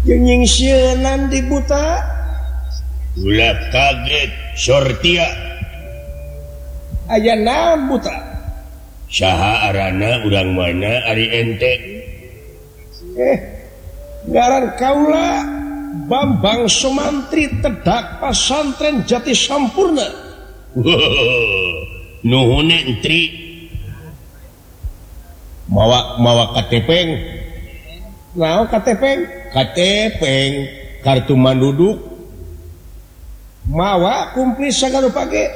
nyingsieunan di buta ulah kaget sortia aya naon buta saha arana urang mana ari ente ngaran kaula Bambang Sumantri Tedak Pasantren Jati Sampurna nuhun entri mawa KTP naon KTP kartu manduduk mawa kumplis sagala pake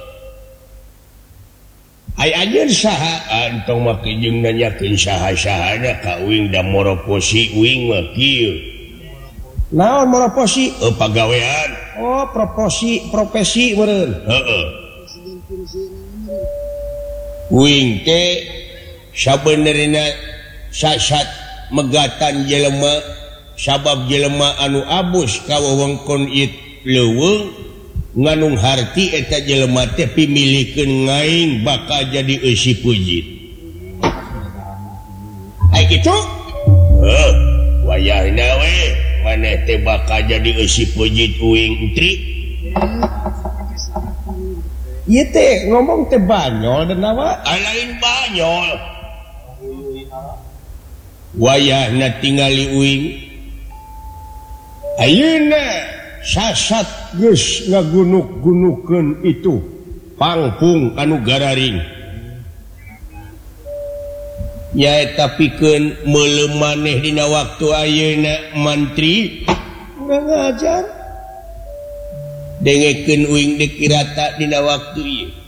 anjeun saha antong make jeung nanyakeun saha-sahana ka uing da moroposi uing mah kieu naon moroposi pagawean profesi meureun uing teh sabenerna sasat megatan jelema sabab jelema anu abus ka wewengkon it leuweung nganung harti eta jelema teh pimilikeun ngaing bakal jadi eusi pujit ai kitu wayahna we maneh teh bakal jadi eusi pujit uing entri ieu teh ngomong teh banyol dan nawa lain banyol wayahna tingali uing ayeuna sasat geus ngagunuk-gunukeun itu pangpung anu gararing nyaeta pikeun meuleuh maneh dina waktu ayeuna mantri ngajar dengekeun uing dikirata dina waktu ieu